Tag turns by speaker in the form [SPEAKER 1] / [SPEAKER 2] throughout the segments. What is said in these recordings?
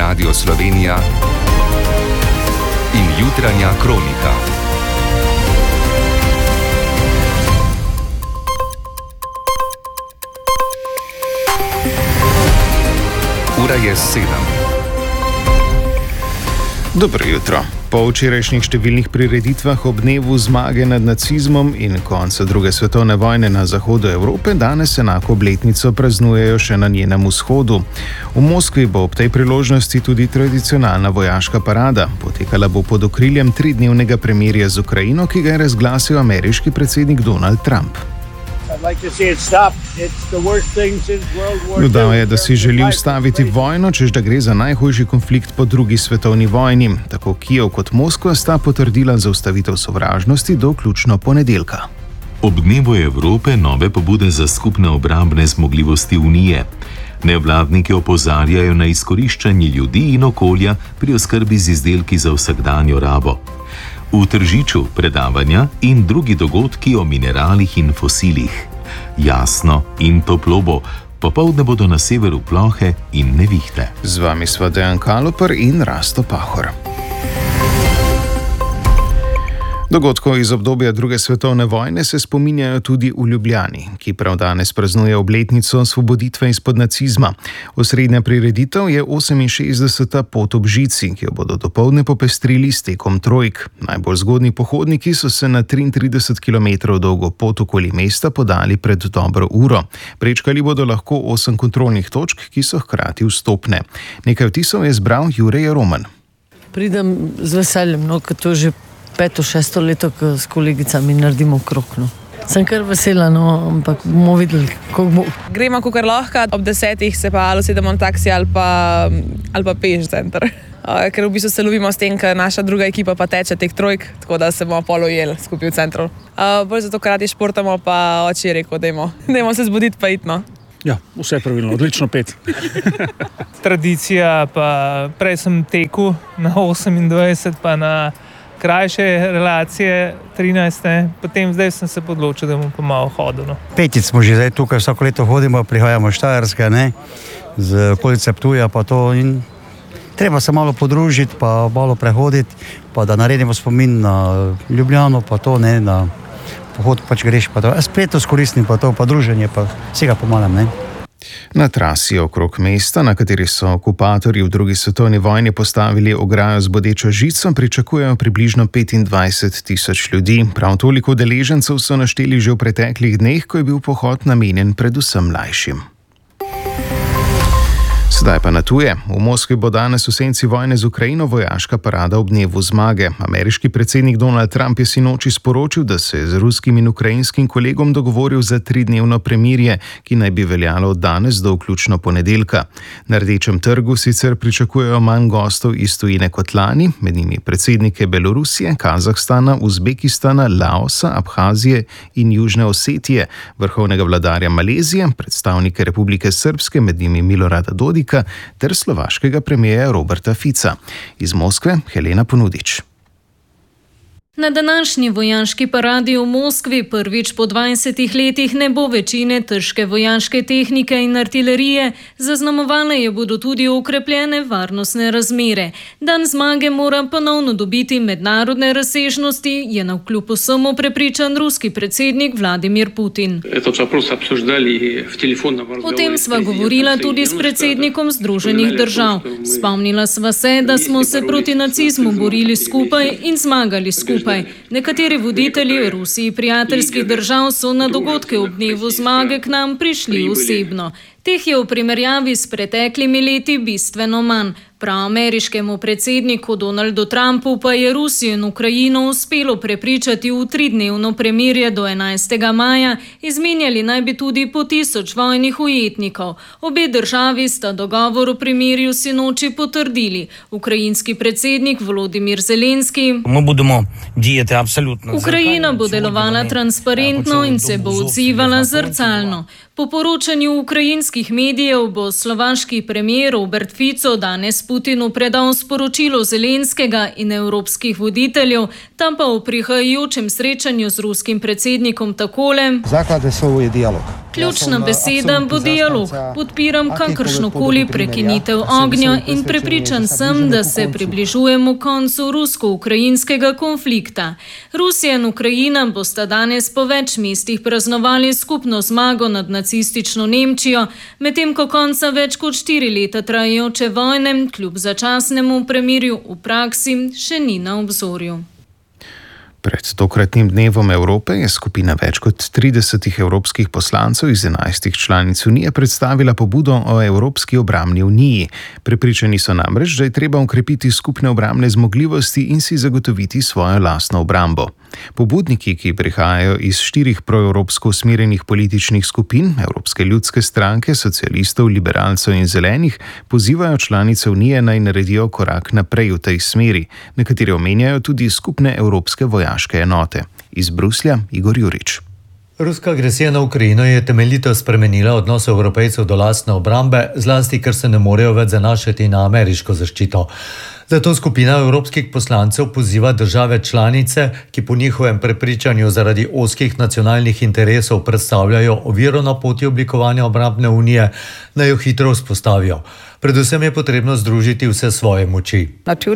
[SPEAKER 1] Radio Slovenija in jutranja kronika. Ura je 7.
[SPEAKER 2] Dobro jutro. Po včerajšnjih številnih prireditvah ob dnevu zmage nad nacizmom in konca druge svetovne vojne na zahodu Evrope danes enako obletnico praznujejo še na njenem vzhodu. V Moskvi bo ob tej priložnosti tudi tradicionalna vojaška parada. Potekala bo pod okriljem 3-dnevnega premirja z Ukrajino, ki ga je razglasil ameriški predsednik Donald Trump. Dodal je, da si želi ustaviti vojno, češ da gre za najhujši konflikt po drugi svetovni vojni. Tako Kijev kot Moskva sta potrdila zaustavitev sovražnosti do vključno ponedeljka.
[SPEAKER 3] Ob dnevu Evrope nove pobude za skupne obrambne zmogljivosti Unije. Nevladniki opozarjajo na izkoriščanje ljudi in okolja pri oskrbi z izdelki za vsakdanjo rabo. V Tržiču predavanja in drugi dogodki o mineralih in fosilih. Jasno in toplo bo, popoldne bodo na severu plohe in nevihte.
[SPEAKER 2] Z vami sva Dejan Kaloper in Rasto Pahor. Dogodkov iz obdobja druge svetovne vojne se spominjajo tudi v Ljubljani, ki prav danes praznuje obletnico osvoboditve izpod nacizma. Osrednja prireditev je 68. pot ob žici, ki jo bodo dopoldne popestrili s tekom trojk. Najbolj zgodnji pohodniki so se na 33 km dolgo pot okoli mesta podali pred dobro uro. Prečkali bodo lahko 8 kontrolnih točk, ki so hkrati vstopne. Nekaj vtisov je zbral Jurej Roman.
[SPEAKER 4] Pridem z veseljem, ker to že 5-6 leto, ko s kolegicami naredimo krog. Sem kar vesela, ampak bomo videli, kako bo.
[SPEAKER 5] Gremo, kakor lahko, ob 10 se pa ali sedemo na taksi ali pa peš center. Ker v bistvu se lovimo s tem, ker naša druga ekipa pa teče teh trojk, tako da se bomo pol ujeli skupaj v centru. Bolj zato, ker radi športamo, pa oči je rekel, dajmo se zbuditi pa itno.
[SPEAKER 6] Ja, vse pravilno, odlično pet.
[SPEAKER 7] Tradicija, pa prej sem tekel na 28, pa na krajše relacije 13, potem zdaj sem se odločil, da bom pa malo hodil.
[SPEAKER 8] Petic smo že zdaj tukaj, vsako leto hodimo, prihajamo Štajerske, z okolice Ptuja, pa to in treba se malo podružiti, pa malo prehoditi, pa da naredimo spomin na Ljubljano, pa to na pohod pač greš, pa to spletno skoristim, pa to pa druženje, pa vsega pomalem,
[SPEAKER 2] Na trasi okrog mesta, na kateri so okupatorji v drugi svetovni vojni postavili ograjo z bodečo žico, pričakujejo približno 25.000 ljudi. Prav toliko udeležencev so našteli že v preteklih dneh, ko je bil pohod namenjen predvsem mlajšim. Sedaj pa na tuje. V Moskvi bo danes v senci vojne z Ukrajino vojaška parada ob dnevu zmage. Ameriški predsednik Donald Trump je sinoči sporočil, da se je z ruskim in ukrajinskim kolegom dogovoril za 3-dnevno premirje, ki naj bi veljalo od danes do vključno ponedeljka. Na Rdečem trgu sicer pričakujejo manj gostov iz tujine kot lani, med njimi predsednike Belorusije, Kazahstana, Uzbekistana, Laosa, Abhazije in Južne Osetije, vrhovnega vladarja Malezije, predstavnike Republike Srbske, med njimi Milorada Dodika, ter slovaškega premijerja Roberta Fica. Iz Moskve Helena Ponudič.
[SPEAKER 9] Na današnji vojaški paradi v Moskvi prvič po 20 letih ne bo večine težke vojaške tehnike in artilerije, zaznamovane je bodo tudi okrepljene varnostne razmere. Dan zmage mora ponovno dobiti mednarodne razsežnosti, je navkljub vsemu prepričan ruski predsednik Vladimir Putin. O tem sva govorila tudi s predsednikom Združenih držav. Spomnila sva se, da smo se proti nacizmu borili skupaj in zmagali skupaj. Nekateri voditelji Rusiji prijateljskih držav so na dogodke ob dnevu zmage k nam prišli osebno. Teh je v primerjavi s preteklimi leti bistveno manj. Prav ameriškemu predsedniku Donaldu Trumpu pa je Rusijo in Ukrajino uspelo prepričati v 3-dnevno premirje do 11. maja, izmenjali naj bi tudi po 1000 vojnih ujetnikov. Obe državi sta dogovor o premirju sinoči potrdili. Ukrajinski predsednik Volodimir Zelenski: Ukrajina bo delovala transparentno in se bo odzivala zrcalno. Po poročanju ukrajinskih medijev bo slovaški premier Robert Fico danes Putinu predal sporočilo Zelenskega in evropskih voditeljev, tam pa v prihajajočem srečanju z ruskim predsednikom takole:
[SPEAKER 10] Zaklade svoj dialog.
[SPEAKER 9] Ključna beseda bo dialog. Podpiram kakršnokoli prekinitev ognja in prepričan sem, da se približujemo koncu rusko-ukrajinskega konflikta. Rusija in Ukrajina bosta danes po več mestih praznovali skupno zmago nad nacistično Nemčijo, medtem ko konca več kot 4 leta trajajoče vojne, kljub začasnemu premirju v praksi, še ni na obzorju.
[SPEAKER 2] Pred tokratnim dnevom Evrope je skupina več kot 30 evropskih poslancev iz 11 članic Unije predstavila pobudo o Evropski obrambni uniji. Prepričani so namreč, da je treba okrepiti skupne obrambne zmogljivosti in si zagotoviti svojo lastno obrambo. Pobudniki, ki prihajajo iz 4 proevropsko usmerjenih političnih skupin, Evropske ljudske stranke, socialistov, liberalcev in zelenih, pozivajo članice Unije naj naredijo korak naprej v tej smeri. Nekateri omenjajo tudi skupne evropske vojaške enote. Iz Bruslja Igor Jurič.
[SPEAKER 10] Ruska agresija na Ukrajino je temeljito spremenila odnos Evropejcev do lastne obrambe, zlasti ker se ne morejo več zanašati na ameriško zaščito. Zato skupina evropskih poslancev poziva države članice, ki po njihovem prepričanju zaradi ozkih nacionalnih interesov predstavljajo oviro na poti oblikovanja obrambne unije, naj jo hitro vzpostavijo. Predvsem je potrebno združiti vse svoje moči.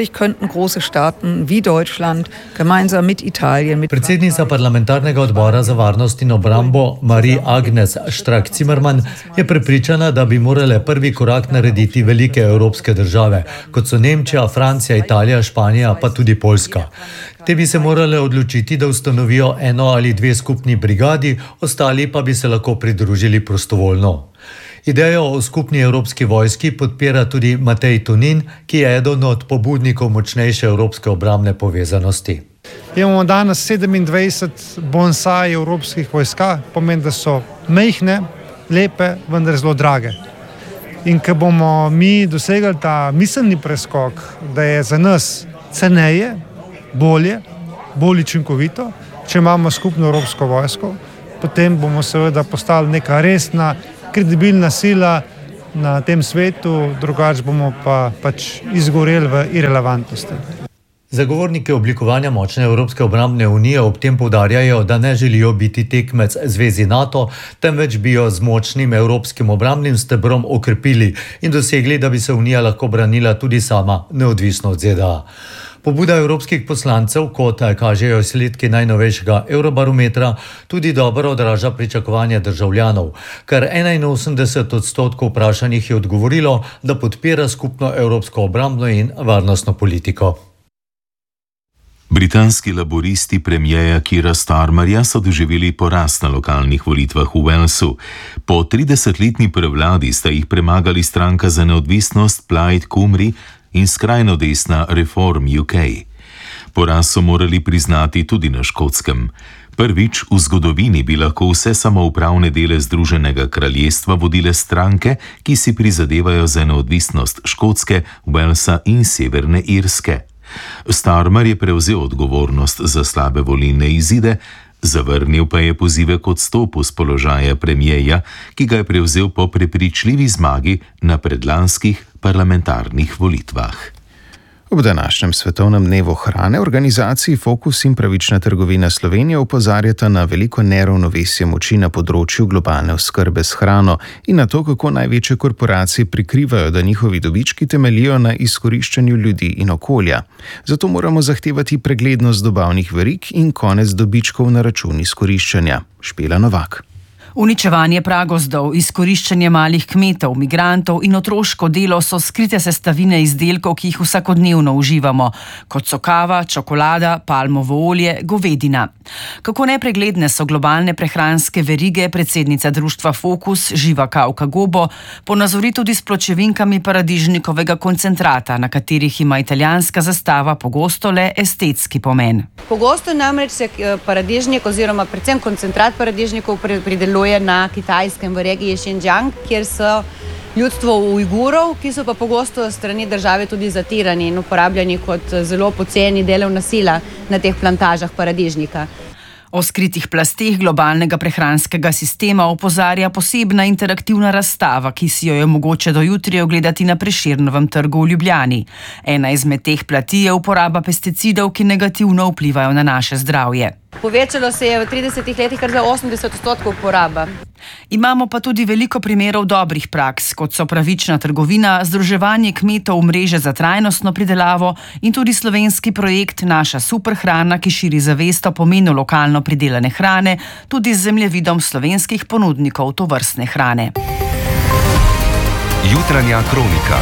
[SPEAKER 10] Predsednica parlamentarnega odbora za varnost in obrambo Marie-Agnes Strack-Zimmermann je prepričana, da bi morale prvi korak narediti velike evropske države, kot so Nemčija, Francija, Italija, Španija, pa tudi Poljska. Te bi se morale odločiti, da ustanovijo 1 ali 2 skupni brigadi, ostali pa bi se lahko pridružili prostovoljno. Idejo o skupni evropski vojski podpira tudi Matej Tonin, ki je eden od pobudnikov močnejše evropske obrambne povezanosti.
[SPEAKER 11] Imamo danes 27 bonsai evropskih vojska, pomeni, da so majhne, lepe, vendar zelo drage. In ko bomo mi dosegli ta miselni preskok, da je za nas ceneje, bolje, bolj učinkovito, če imamo skupno evropsko vojsko, potem bomo seveda postali neka resna, kredibilna sila na tem svetu, drugače bomo pa pač izgoreli v irelevantnosti.
[SPEAKER 10] Zagovorniki oblikovanja močne Evropske obrambne unije ob tem poudarjajo, da ne želijo biti tekmec zvezi NATO, temveč bi jo z močnim evropskim obrambnim stebrom okrepili in dosegli, da bi se unija lahko branila tudi sama, neodvisno od ZDA. Pobuda evropskih poslancev, kot kažejo izsledki najnovejšega Eurobarometra, tudi dobro odraža pričakovanja državljanov. Kar 81% vprašanih je odgovorilo, da podpira skupno evropsko obrambno in varnostno politiko.
[SPEAKER 3] Britanski laboristi premierja Keira Starmerja so doživeli poraz na lokalnih volitvah v Walesu. Po 30-letni prevladi sta jih premagali stranka za neodvisnost Plaid Cymru in skrajno desna Reform UK. Poraz so morali priznati tudi na Škotskem. Prvič v zgodovini bi lahko vse samoupravne dele Združenega kraljestva vodile stranke, ki si prizadevajo za neodvisnost Škotske, Walesa in Severne Irske. Starmer je prevzel odgovornost za slabe volilne izide, zavrnil pa je pozive k odstopu z položaja premierja, ki ga je prevzel po prepričljivi zmagi na predlanskih parlamentarnih volitvah.
[SPEAKER 2] Ob današnjem svetovnem dnevu hrane organizaciji Fokus in Pravična trgovina Slovenije opozarjata na veliko neravnovesje moči na področju globalne oskrbe s hrano in na to, kako največje korporacije prikrivajo, da njihovi dobički temeljijo na izkoriščanju ljudi in okolja. Zato moramo zahtevati preglednost dobavnih verig in konec dobičkov na račun izkoriščanja. Špela Novak.
[SPEAKER 12] Uničevanje pragozdov, izkoriščanje malih kmetov, migrantov in otroško delo so skrite sestavine izdelkov, ki jih vsakodnevno uživamo, kot so kava, čokolada, palmovo olje, govedina. Kako nepregledne so globalne prehranske verige, predsednica društva Fokus Živa Kavka Gobo ponazori tudi s pločevinkami paradižnikovega koncentrata, na katerih ima italijanska zastava pogosto le estetski pomen.
[SPEAKER 13] Pogosto namreč se paradižnik oziroma predvsem koncentrat paradižnikov prideluje na Kitajskem v regiji Xinjiang, kjer so ljudstvo Ujgurov, ki so pa pogosto strani države tudi zatirani in uporabljeni kot zelo poceni delovna sila na teh plantažah paradižnika.
[SPEAKER 12] O skritih plasteh globalnega prehranskega sistema opozarja posebna interaktivna razstava, ki si jo je mogoče do jutri ogledati na Prešernovem trgu v Ljubljani. Ena izmed teh plati je uporaba pesticidov, ki negativno vplivajo na naše zdravje.
[SPEAKER 13] Povečalo se je v 30 letih kar za 80% poraba.
[SPEAKER 12] Imamo pa tudi veliko primerov dobrih praks, kot so pravična trgovina, združevanje kmetov v mreže za trajnostno pridelavo in tudi slovenski projekt Naša superhrana, ki širi zavest o pomenu lokalno pridelane hrane, tudi z zemljevidom slovenskih ponudnikov tovrstne hrane.
[SPEAKER 1] Jutranja kronika.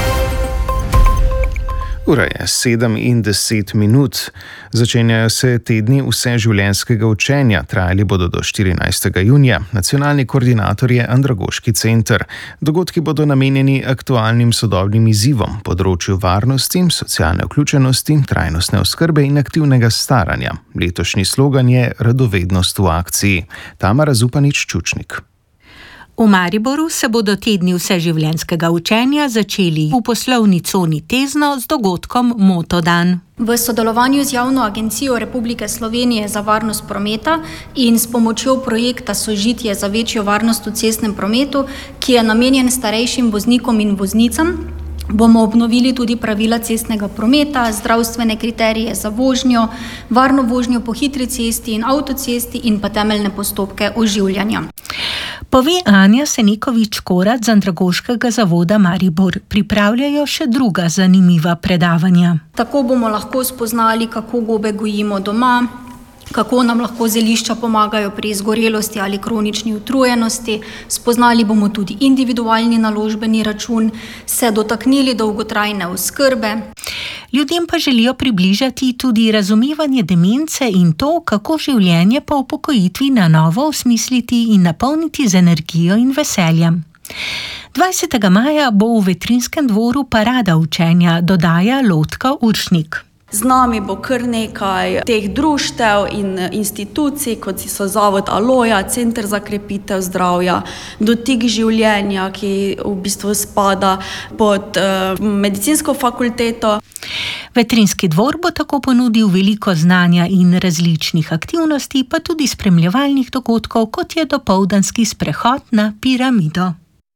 [SPEAKER 2] Ura je 7:10. Začenjajo se tedni vseživljenjskega učenja, trajali bodo do 14. junija. Nacionalni koordinator je Andragoški center. Dogodki bodo namenjeni aktualnim sodobnim izzivom, področju varnosti, socialne vključenosti, trajnostne oskrbe in aktivnega staranja. Letošnji slogan je Radovednost v akciji. Tamara Zupanič-Čučnik.
[SPEAKER 14] V Mariboru se bodo tedni vseživljenjskega učenja začeli v poslovni coni Tezno z dogodkom Motodan.
[SPEAKER 15] V sodelovanju z Javno agencijo Republike Slovenije za varnost prometa in s pomočjo projekta Sožitje za večjo varnost v cestnem prometu, ki je namenjen starejšim voznikom in voznicam, bomo obnovili tudi pravila cestnega prometa, zdravstvene kriterije za vožnjo, varno vožnjo po hitri cesti in avtocesti in pa temeljne postopke oživljanja.
[SPEAKER 14] Pove Anja Senikovič-Korat z Andragoškega zavoda Maribor. Pripravljajo še druga zanimiva predavanja.
[SPEAKER 15] Tako bomo lahko spoznali, kako gobe gojimo doma, kako nam lahko zelišča pomagajo pri izgorelosti ali kronični utrujenosti, spoznali bomo tudi individualni naložbeni račun, se dotaknili dolgotrajne oskrbe.
[SPEAKER 14] Ljudem pa želijo približati tudi razumevanje demence in to, kako življenje po upokojitvi na novo osmisliti in napolniti z energijo in veseljem. 20. maja bo v Vetrinskem dvoru parada učenja, dodaja Lotka Uršnik.
[SPEAKER 16] Z nami bo kar nekaj teh društev in institucij, kot so Zavod Aloja, Center za krepitev zdravja, Dotik življenja, ki v bistvu spada pod medicinsko fakulteto.
[SPEAKER 14] Vetrinski dvor bo tako ponudil veliko znanja in različnih aktivnosti, pa tudi spremljevalnih dogodkov, kot je dopoldanski sprehod na piramido.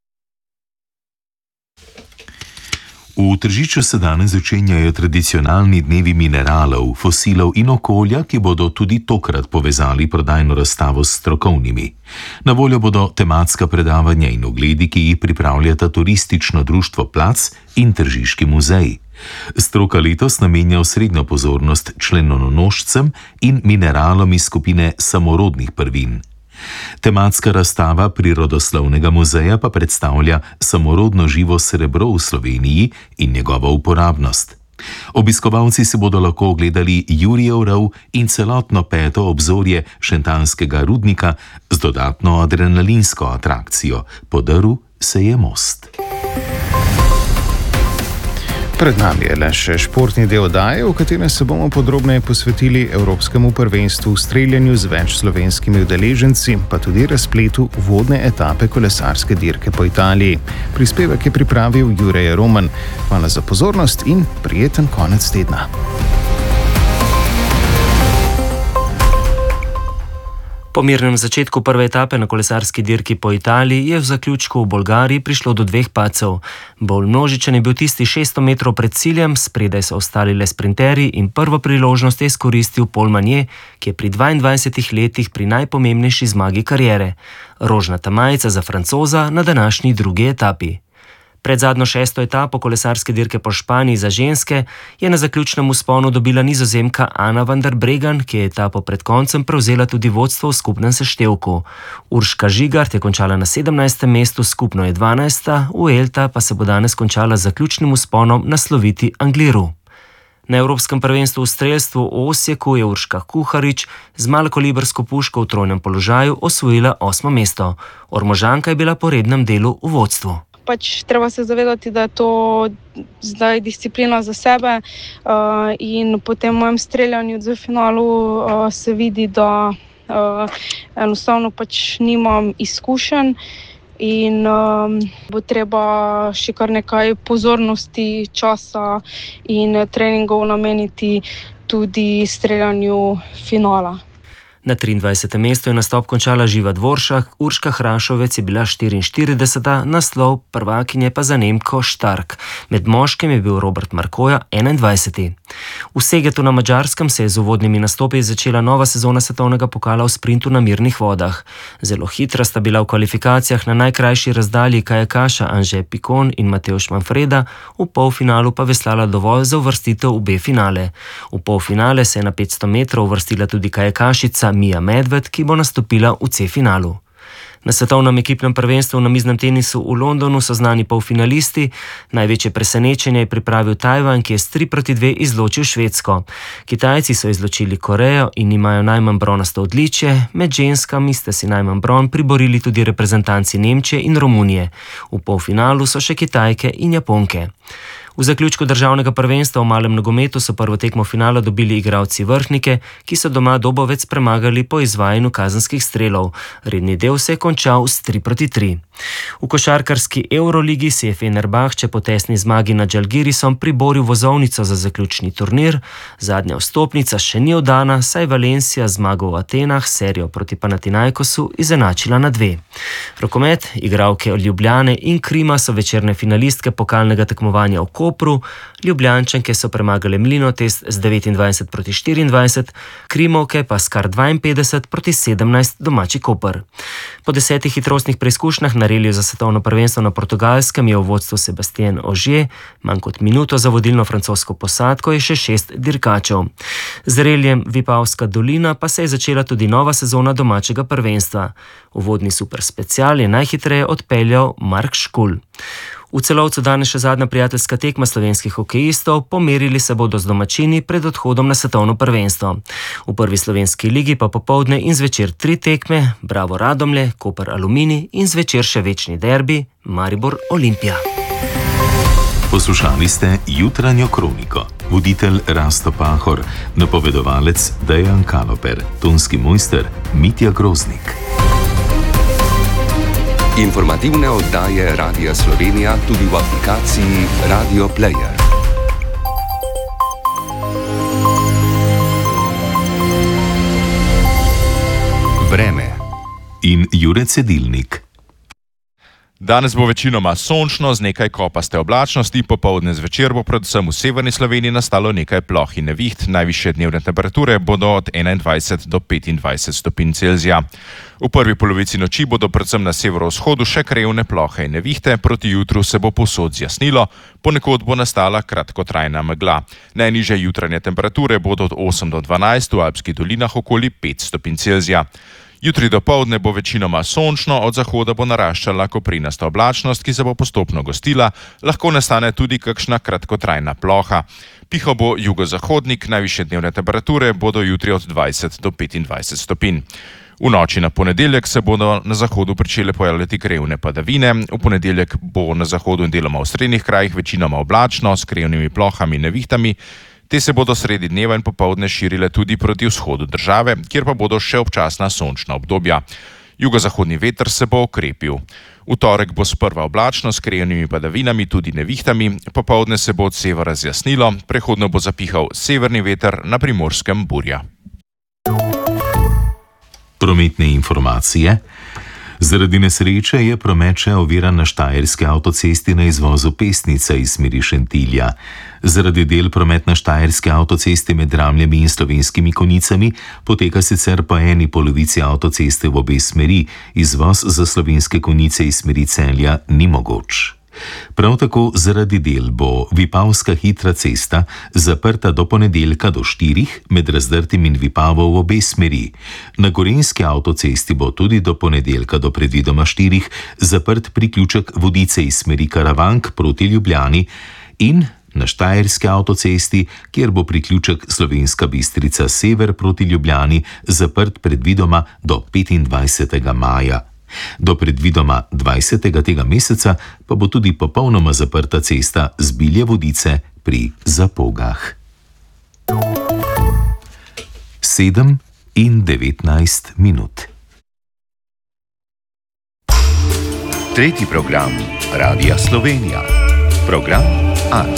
[SPEAKER 3] V Tržiču se danes začenjajo tradicionalni dnevi mineralov, fosilov in okolja, ki bodo tudi tokrat povezali prodajno razstavo s strokovnimi. Na voljo bodo tematska predavanja in ogledi, ki jih pripravljata Turistično društvo Plac in Tržiški muzej. Stroka letos namenja osrednjo pozornost členonožcem in mineralom iz skupine samorodnih prvin. Tematska razstava Prirodoslovnega muzeja pa predstavlja samorodno živo srebro v Sloveniji in njegovo uporabnost. Obiskovalci se bodo lahko ogledali Jurijev rov in celotno peto obzorje Šentanskega rudnika z dodatno adrenalinsko atrakcijo. Podrl se je most.
[SPEAKER 2] Pred nami je le še športni del oddaje, v katerem se bomo podrobneje posvetili Evropskemu prvenstvu v streljanju z več slovenskimi udeleženci, pa tudi razpletu vodne etape kolesarske dirke po Italiji. Prispevek je pripravil Jure Roman. Hvala za pozornost in prijeten konec tedna.
[SPEAKER 17] Po mirnem začetku prve etape na kolesarski dirki po Italiji je v zaključku v Bolgariji prišlo do dveh padcev. Bolj množičen je bil tisti 600 metrov pred ciljem, spredaj so ostali le sprinterji in prvo priložnost je izkoristil Paul Magnier, ki je pri 22 letih pri najpomembnejši zmagi kariere. Rožnata majica za Francoza na današnji drugi etapi. Pred zadnjo šesto etapo kolesarske dirke po Španiji za ženske je na zaključnem vzponu dobila Nizozemka Ana van der Breggen, ki je etapo pred koncem prevzela tudi vodstvo v skupnem seštevku. Urška Žigart je končala na 17. mestu, skupno je 12. Vuelta pa se bo danes končala z zaključnim vzponom na sloviti Angliru. Na Evropskem prvenstvu v strelstvu v Osijeku je Urška Kuharič z malokalibrsko puško v trojnem položaju osvojila 8. mesto. Ormožanka je bila po rednem delu v vodstvu.
[SPEAKER 18] Treba se zavedati, da je to zdaj disciplina za sebe in po tem mojem streljanju v finalu se vidi, da enostavno nimam izkušenj in bo treba še kar nekaj pozornosti, časa in treningov nameniti tudi streljanju finala.
[SPEAKER 17] Na 23. mestu je nastop končala Živa Dvoršak, Urška Hrašovec je bila 44, naslov prvakinje pa za Nemko Stark. Med moškim je bil Robert Markoja 21. V Segetu na Madžarskem se je z uvodnimi nastopi začela nova sezona svetovnega pokala v sprintu na mirnih vodah. Zelo hitra sta bila v kvalifikacijah na najkrajši razdalji kajakaša Anže Pikon in Matevž Manfreda, v polfinalu pa veslala dovolj za uvrstitev v B-finale. V polfinale se je na 500 metrov uvrstila tudi kajakašica Mija Medved, ki bo nastopila v C-finalu. Na svetovnem ekipnem prvenstvu v namiznem tenisu v Londonu so znani polfinalisti. Največje presenečenje je pripravil Tajvan, ki je s 3-2 izločil Švedsko. Kitajci so izločili Korejo in imajo najmanj bronasto odličje, med ženskami sta si najmanj bron priborili tudi reprezentanci Nemčije in Romunije. V polfinalu so še Kitajke in Japonke. V zaključku državnega prvenstva v malem nogometu so prvo tekmo finala dobili igralci Vrhnike, ki so doma Dobovec premagali po izvajanju kazenskih strelov. Redni del se je končal s 3-3. V košarkarski Euroligi si je Fenerbahče po tesni zmagi nad Žalgirisom priboril vozovnico za zaključni turnir. Zadnja vstopnica še ni oddana, saj Valencia zmago v Atenah serijo proti Panathinaikosu izenačila na 2. Rokomet, igralke od Ljubljane in Krima so večerne finalistke pokalnega tekmovanja v Kopru. Ljubljančanke so premagale Mlinotest z 29-24, Krimovke pa s kar 52-17 domači Koper. Po 10 hitrostnih preizkušnjah na reliju za svetovno prvenstvo na Portugalskem je v vodstvu Sebastien Ogier, manj kot minuto za vodilno francosko posadko je še 6 dirkačev. Z reljem Vipavska dolina pa se je začela tudi nova sezona domačega prvenstva. Uvodni super special je najhitreje odpeljal Mark Škul. V Celovcu danes še zadnja prijateljska tekma slovenskih hokejistov, pomerili se bodo z domačini pred odhodom na svetovno prvenstvo. V prvi slovenski ligi pa popoldne in zvečer 3 tekme, Bravo Radomlje, Koper Aluminij in zvečer še večni derbi, Maribor Olimpija.
[SPEAKER 3] Poslušali ste jutranjo kroniko. Voditelj Rasto Pahor, napovedovalec Dejan Kaloper, tonski mojster Mitja Groznik.
[SPEAKER 1] Informativne oddaje Radia Slovenija tudi v aplikaciji Radio Player. Vreme
[SPEAKER 3] in Jure Cedilnik.
[SPEAKER 19] Danes bo večinoma sončno z nekaj kopaste oblačnosti, popoldne zvečer bo predvsem v severni Sloveniji nastalo nekaj ploh in neviht, najvišje dnevne temperature bodo od 21 do 25 stopinj Celzija. V prvi polovici noči bodo predvsem na severovzhodu še krajevne plohe in nevihte, proti jutru se bo povsod zjasnilo, ponekod bo nastala kratkotrajna megla. Najnižje jutranje temperature bodo od 8 do 12, v Alpskih dolinah okoli 5 stopinj Celzija. Jutri dopoldne bo večinoma sončno, od zahoda bo naraščala koprinasta oblačnost, ki se bo postopno gostila, lahko nastane tudi kakšna kratkotrajna ploha. Pihal bo jugozahodnik, najvišje dnevne temperature bodo jutri od 20 do 25 stopinj. V noči na ponedeljek se bodo na zahodu pričele pojavljati krajevne padavine, v ponedeljek bo na zahodu in deloma v srednjih krajih večinoma oblačno, s krajevnimi plohami in nevihtami. Te se bodo sredi dneva in popoldne širile tudi proti vzhodu države, kjer pa bodo še občasna sončna obdobja. Jugozahodni veter se bo okrepil. V torek bo sprva oblačno s krajevnimi padavinami, tudi nevihtami, popoldne se bo od severa zjasnilo, prehodno bo zapihal severni veter, na Primorskem burja.
[SPEAKER 3] Prometne informacije. Zaradi nesreče je promet še oviran na Štajerski avtocesti na izvozu Pesnica iz smeri Šentilja. Zaradi del promet na Štajerski avtocesti med Dramljami in Slovenskimi Konjicami poteka sicer po eni polovici avtoceste v obe smeri, izvoz za Slovenske Konjice iz smeri Celja ni mogoč. Prav tako zaradi del bo Vipavska hitra cesta zaprta do ponedeljka do 4 med Razdrtim in Vipavo v obe smeri. Na Gorenjski avtocesti bo tudi do ponedeljka do predvidoma 4 zaprt priključek Vodice iz smeri Karavank proti Ljubljani in na Štajerski avtocesti, kjer bo priključek Slovenska Bistrica sever proti Ljubljani zaprt predvidoma do 25. maja. Do predvidoma 20. tega meseca pa bo tudi popolnoma zaprta cesta z Bilje Vodice pri Zapogah. 7:19.
[SPEAKER 1] Tretji program Radia Slovenija. Program Alfa.